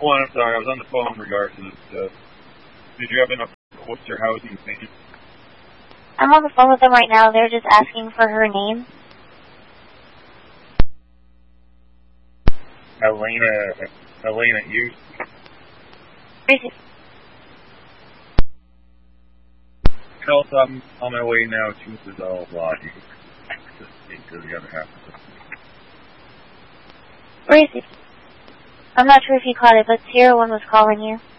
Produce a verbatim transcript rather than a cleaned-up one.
One, I'm sorry, I was on the phone in regards to this. Uh, did you have enough quotes or housing thinking? I'm on the phone with them right now. They're just asking for her name. Elena, Elena Hughes. Health, I'm on my way now to Giselle Lodging. Just into the other half of it. Where is he? I'm not sure if you caught it, but Sierra One was calling you.